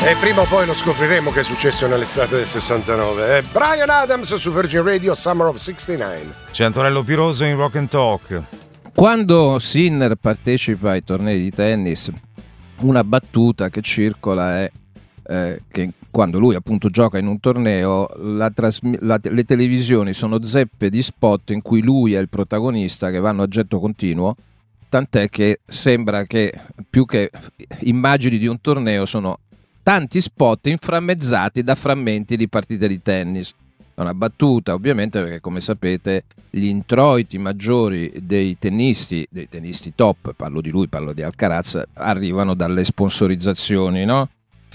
E prima o poi lo scopriremo che è successo nell'estate del 69. Bryan Adams su Virgin Radio, Summer of 69. C'è Antonello Piroso in Rock and Talk. Quando Sinner partecipa ai tornei di tennis, una battuta che circola è che quando lui appunto gioca in un torneo, le televisioni sono zeppe di spot in cui lui è il protagonista, che vanno a getto continuo, tant'è che sembra che più che immagini di un torneo sono tanti spot inframmezzati da frammenti di partite di tennis. È una battuta, ovviamente, perché come sapete gli introiti maggiori dei tennisti top, parlo di lui, parlo di Alcaraz, arrivano dalle sponsorizzazioni, no?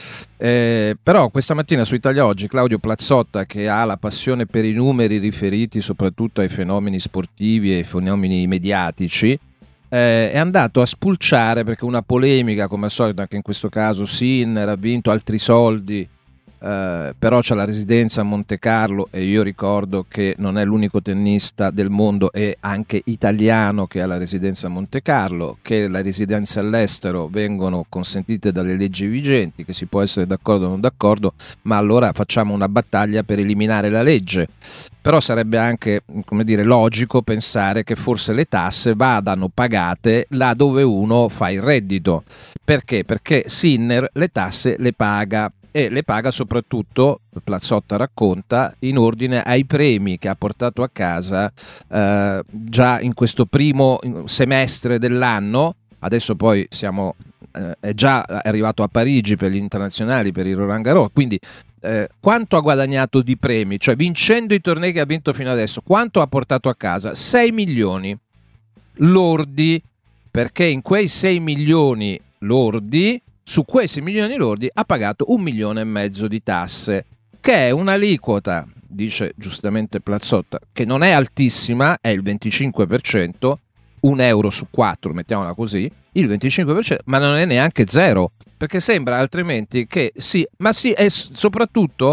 Però questa mattina su Italia Oggi Claudio Plazzotta, che ha la passione per i numeri riferiti soprattutto ai fenomeni sportivi e ai fenomeni mediatici, è andato a spulciare, perché una polemica come al solito, anche in questo caso Sinner ha vinto altri soldi, però c'ha la residenza a Monte Carlo, e io ricordo che non è l'unico tennista del mondo, è anche italiano, che ha la residenza a Monte Carlo, che le residenze all'estero vengono consentite dalle leggi vigenti, che si può essere d'accordo o non d'accordo, ma allora facciamo una battaglia per eliminare la legge. Però sarebbe anche, come dire, logico pensare che forse le tasse vadano pagate là dove uno fa il reddito. Perché? Perché Sinner le tasse le paga, e le paga soprattutto, Plazzotta racconta, in ordine ai premi che ha portato a casa già in questo primo semestre dell'anno. Adesso poi è già arrivato a Parigi per gli internazionali, per il Roland Garros, quindi quanto ha guadagnato di premi, cioè vincendo i tornei che ha vinto fino adesso, quanto ha portato a casa? 6 milioni lordi, perché in quei 6 milioni lordi, su quei 6 milioni lordi ha pagato 1,5 milioni di tasse, che è un'aliquota, dice giustamente Plazzotta, che non è altissima, è il 25%, 1 euro su 4, mettiamola così, il 25%, ma non è neanche zero, perché sembra altrimenti che sì, ma sì, e soprattutto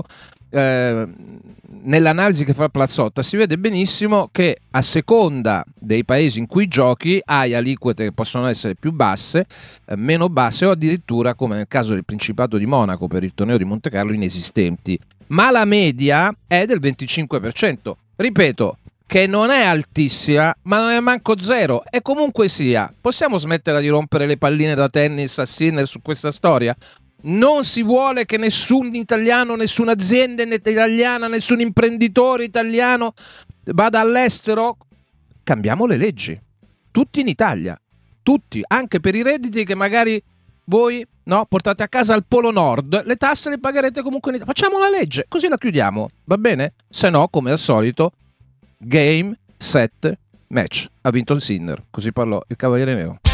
nell'analisi che fa Plazzotta si vede benissimo che a seconda dei paesi in cui giochi hai aliquote che possono essere più basse, meno basse, o addirittura, come nel caso del Principato di Monaco per il torneo di Monte Carlo, inesistenti, ma la media è del 25%, ripeto, che non è altissima, ma non è manco zero. E comunque sia, possiamo smettere di rompere le palline da tennis a Sinner su questa storia? Non si vuole che nessun italiano, nessuna azienda italiana, nessun imprenditore italiano vada all'estero? Cambiamo le leggi, tutti in Italia, tutti, anche per i redditi che magari voi portate a casa al Polo Nord, le tasse le pagherete comunque in Italia. Facciamo la legge, così la chiudiamo, va bene? Se no, come al solito, game, set, match. Ha vinto il Sinner, così parlò il Cavaliere Nero.